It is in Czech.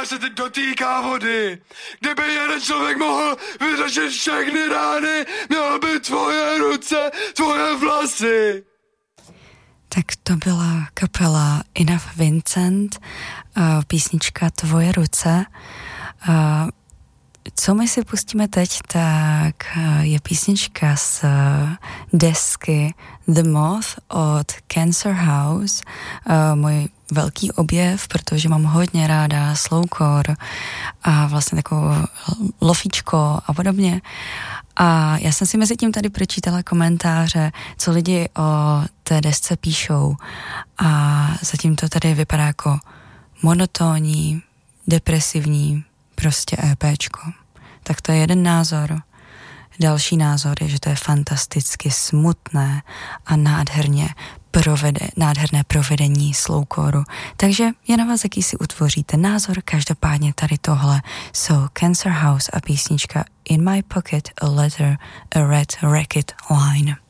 která se teď dotýká vody. Kdyby jeden člověk mohl vyřešit všechny rány, měla by tvoje ruce, tvoje vlasy. Tak to byla kapela Enough Vincent, písnička Tvoje ruce. Co my si pustíme teď, tak je písnička z desky The Moth od Cancer House, můj velký objev, protože mám hodně ráda slowcore a vlastně takovou lofíčko a podobně. A já jsem si mezi tím tady pročítala komentáře, co lidi o té desce píšou, a zatím to tady vypadá jako monotónní, depresivní, prostě EPčko. Tak to je jeden názor. Další názor je, že to je fantasticky smutné a nádherné provedení slowcoreu. Takže je na vás, jaký si utvoříte názor. Každopádně tady tohle jsou Cancer House a písnička In My Pocket, a Letter, a Red Racket Line.